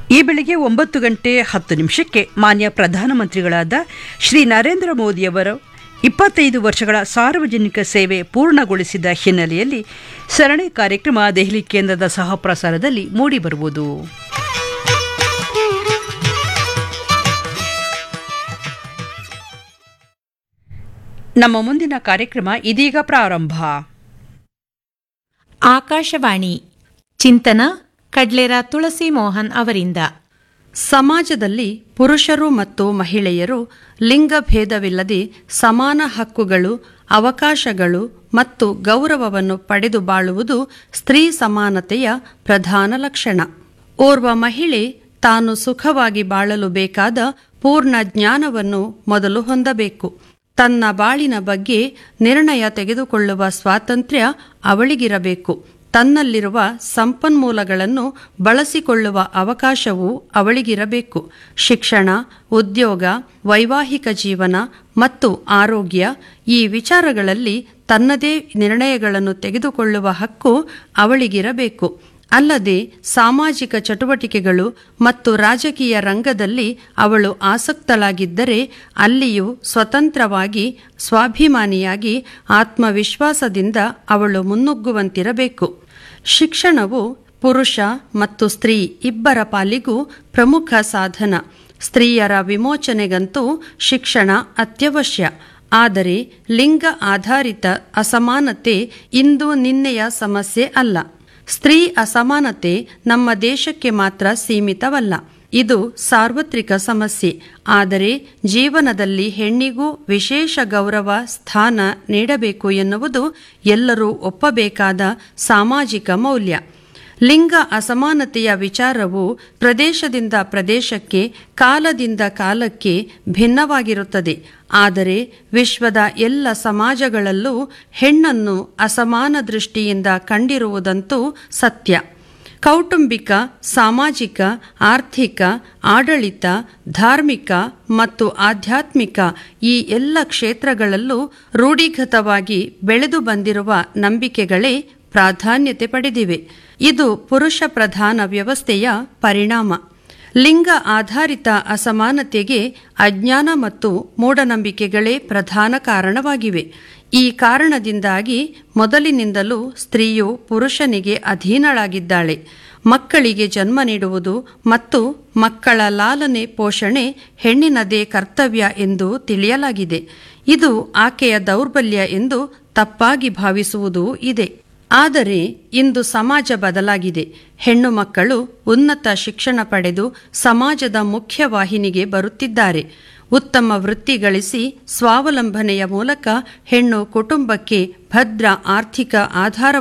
ಈ ಬೆಳಿಗ್ಗೆ 9:10 ಮಾನ್ಯ ಪ್ರಧಾನಮಂತ್ರಿಗಳಾದ ಶ್ರೀ ನರೇಂದ್ರ ಮೋದಿಯವರು 25 ವರ್ಷಗಳ ಸಾರ್ವಜನಿಕ ಸೇವೆ ಪೂರ್ಣಗೊಳಿಸಿದ ಹಿನ್ನೆಲೆಯಲ್ಲಿ ಸರಣಿ ಕಾರ್ಯಕ್ರಮ ದೆಹಲಿ ಕೇಂದ್ರದ ಸಹಪ್ರಸಾರದಲ್ಲಿ ಮೂಡಿಬರುವುದು. ನಮ್ಮ ಮುಂದಿನ ಕಾರ್ಯಕ್ರಮ ಇದೀಗ ಪ್ರಾರಂಭ. ಆಕಾಶವಾಣಿ ಚಿಂತನ ಕಡ್ಲೇರ ತುಳಸಿ ಮೋಹನ್ ಅವರಿಂದ. ಸಮಾಜದಲ್ಲಿ ಪುರುಷರು ಮತ್ತು ಮಹಿಳೆಯರು ಲಿಂಗಭೇದವಿಲ್ಲದೆ ಸಮಾನ ಹಕ್ಕುಗಳು, ಅವಕಾಶಗಳು ಮತ್ತು ಗೌರವವನ್ನು ಪಡೆದು ಬಾಳುವುದು ಸ್ತ್ರೀ ಸಮಾನತೆಯ ಪ್ರಧಾನ ಲಕ್ಷಣ. ಓರ್ವ ಮಹಿಳೆ ತಾನು ಸುಖವಾಗಿ ಬಾಳಲು ಬೇಕಾದ ಪೂರ್ಣ ಜ್ಞಾನವನ್ನು ಮೊದಲು ಹೊಂದಬೇಕು. ತನ್ನ ಬಾಳಿನ ಬಗ್ಗೆ ನಿರ್ಣಯ ತೆಗೆದುಕೊಳ್ಳುವ ಸ್ವಾತಂತ್ರ್ಯ ಅವಳಿಗಿರಬೇಕು. ತನ್ನಲ್ಲಿರುವ ಸಂಪನ್ಮೂಲಗಳನ್ನು ಬಳಸಿಕೊಳ್ಳುವ ಅವಕಾಶವೂ ಅವಳಿಗಿರಬೇಕು. ಶಿಕ್ಷಣ, ಉದ್ಯೋಗ, ವೈವಾಹಿಕ ಜೀವನ ಮತ್ತು ಆರೋಗ್ಯ ಈ ವಿಚಾರಗಳಲ್ಲಿ ತನ್ನದೇ ನಿರ್ಣಯಗಳನ್ನು ತೆಗೆದುಕೊಳ್ಳುವ ಹಕ್ಕು ಅವಳಿಗಿರಬೇಕು. ಅಲ್ಲದೆ ಸಾಮಾಜಿಕ ಚಟುವಟಿಕೆಗಳು ಮತ್ತು ರಾಜಕೀಯ ರಂಗದಲ್ಲಿ ಅವಳು ಆಸಕ್ತಳಾಗಿದ್ದರೆ ಅಲ್ಲಿಯೂ ಸ್ವತಂತ್ರವಾಗಿ, ಸ್ವಾಭಿಮಾನಿಯಾಗಿ, ಆತ್ಮವಿಶ್ವಾಸದಿಂದ ಅವಳು ಮುನ್ನುಗ್ಗುವಂತಿರಬೇಕು. ಶಿಕ್ಷಣವು ಪುರುಷ ಮತ್ತು ಸ್ತ್ರೀ ಇಬ್ಬರ ಪಾಲಿಗೂ ಪ್ರಮುಖ ಸಾಧನ. ಸ್ತ್ರೀಯರ ವಿಮೋಚನೆಗಂತೂ ಶಿಕ್ಷಣ ಅತ್ಯವಶ್ಯ. ಆದರೆ ಲಿಂಗ ಆಧಾರಿತ ಅಸಮಾನತೆ ಇಂದು ನಿನ್ನೆಯ ಸಮಸ್ಯೆ ಅಲ್ಲ. ಸ್ತ್ರೀ ಅಸಮಾನತೆ ನಮ್ಮ ದೇಶಕ್ಕೆ ಮಾತ್ರ ಸೀಮಿತವಲ್ಲ. ಇದು ಸಾರ್ವತ್ರಿಕ ಸಮಸ್ಯೆ. ಆದರೆ ಜೀವನದಲ್ಲಿ ಹೆಣ್ಣಿಗೂ ವಿಶೇಷ ಗೌರವ, ಸ್ಥಾನ ನೀಡಬೇಕು ಎನ್ನುವುದು ಎಲ್ಲರೂ ಒಪ್ಪಬೇಕಾದ ಸಾಮಾಜಿಕ ಮೌಲ್ಯ. ಲಿಂಗ ಅಸಮಾನತೆಯ ವಿಚಾರವು ಪ್ರದೇಶದಿಂದ ಪ್ರದೇಶಕ್ಕೆ, ಕಾಲದಿಂದ ಕಾಲಕ್ಕೆ ಭಿನ್ನವಾಗಿರುತ್ತದೆ. ಆದರೆ ವಿಶ್ವದ ಎಲ್ಲ ಸಮಾಜಗಳಲ್ಲೂ ಹೆಣ್ಣನ್ನು ಅಸಮಾನ ದೃಷ್ಟಿಯಿಂದ ಕಂಡಿರುವುದಂತೂ ಸತ್ಯ. ಕೌಟುಂಬಿಕ, ಸಾಮಾಜಿಕ, ಆರ್ಥಿಕ, ಆಡಳಿತ, ಧಾರ್ಮಿಕ ಮತ್ತು ಆಧ್ಯಾತ್ಮಿಕ ಈ ಎಲ್ಲ ಕ್ಷೇತ್ರಗಳಲ್ಲೂ ರೂಢಿಗತವಾಗಿ ಬೆಳೆದು ಬಂದಿರುವ ನಂಬಿಕೆಗಳೇ ಪ್ರಾಧಾನ್ಯತೆ ಪಡೆದಿವೆ. ಇದು ಪುರುಷ ಪ್ರಧಾನ ವ್ಯವಸ್ಥೆಯ ಪರಿಣಾಮ. ಲಿಂಗ ಆಧಾರಿತ ಅಸಮಾನತೆಗೆ ಅಜ್ಞಾನ ಮತ್ತು ಮೂಢನಂಬಿಕೆಗಳೇ ಪ್ರಧಾನ ಕಾರಣವಾಗಿವೆ. ಈ ಕಾರಣದಿಂದಾಗಿ ಮೊದಲಿನಿಂದಲೂ ಸ್ತ್ರೀಯು ಪುರುಷನಿಗೆ ಅಧೀನಳಾಗಿದ್ದಾಳೆ. ಮಕ್ಕಳಿಗೆ ಜನ್ಮ ನೀಡುವುದು ಮತ್ತು ಮಕ್ಕಳ ಲಾಲನೆ ಪೋಷಣೆ ಹೆಣ್ಣಿನದೇ ಕರ್ತವ್ಯ ಎಂದು ತಿಳಿಯಲಾಗಿದೆ. ಇದು ಆಕೆಯ ದೌರ್ಬಲ್ಯ ಎಂದು ತಪ್ಪಾಗಿ ಭಾವಿಸುವುದೂ ಇದೆ. ಆದರೆ ಇಂದು ಸಮಾಜ ಬದಲಾಗಿದೆ. ಹೆಣ್ಣು ಮಕ್ಕಳು ಉನ್ನತ ಶಿಕ್ಷಣ ಪಡೆದು ಸಮಾಜದ ಮುಖ್ಯವಾಹಿನಿಗೆ ಬರುತ್ತಿದ್ದಾರೆ. ಉತ್ತಮ ವೃತ್ತಿ ಗಳಿಸಿ ಸ್ವಾವಲಂಬನೆಯ ಮೂಲಕ ಹೆಣ್ಣು ಕುಟುಂಬಕ್ಕೆ ಭದ್ರ ಆರ್ಥಿಕ ಆಧಾರ